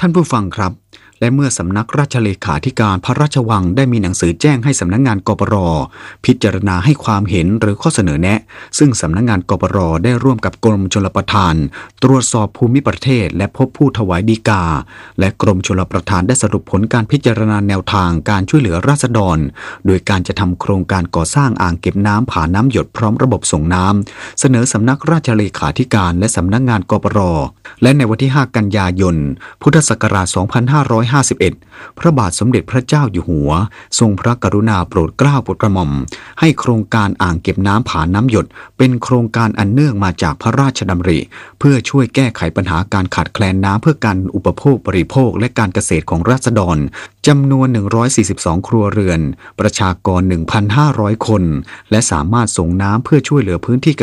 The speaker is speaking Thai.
ท่านผู้ฟังครับและเมื่อสำนักราชเลขาธิการพระราชวังได้มีหนังสือแจ้งให้สำนักงานกปร.พิจารณาให้ความเห็นหรือข้อเสนอแนะซึ่งสำนักงานกปร.ได้ร่วมกับกรมชลประทานตรวจสอบภูมิประเทศและพบผู้ถวายฎีกาและกรมชลประทานได้สรุปผลการพิจารณาแนวทางการช่วยเหลือราษฎรโดยการจะทำโครงการก่อสร้างอ่างเก็บน้ำผาน้ำหยดพร้อมระบบส่งน้ำเสนอสำนักราชเลขาธิการและสำนักงานกปร.และในวันที่ 5 กันยายน พุทธศักราช 2551 พระบาทสมเด็จพระเจ้าอยู่หัวทรงพระกรุณาโปรดเกล้าโปรดกระหม่อมให้โครงการอ่างเก็บน้ำผาน้ำหยดเป็นโครงการอันเนื่องมาจากพระราชดำริเพื่อช่วยแก้ไขปัญหาการขาดแคลนน้ำเพื่อการอุปโภคบริโภคและการเกษตรของราษฎรจำนวน142ครัวเรือนประชากร 1,500 คนและสามารถส่งน้ำเพื่อช่วยเหลือพื้นที่เก